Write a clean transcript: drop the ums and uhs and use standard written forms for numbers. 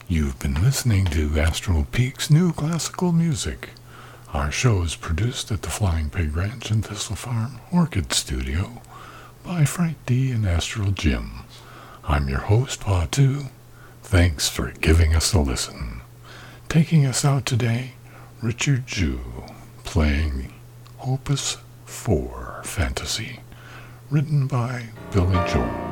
You've been listening to Astral Peak's New Classical Music. Our show is produced at the Flying Pig Ranch and Thistle Farm Orchid Studio by Frank D. and Astral Jim. I'm your host, Pa2. Thanks for giving us a listen. Taking us out today, Richard Jew, playing Opus 4 Fantasy, written by Billy Joel.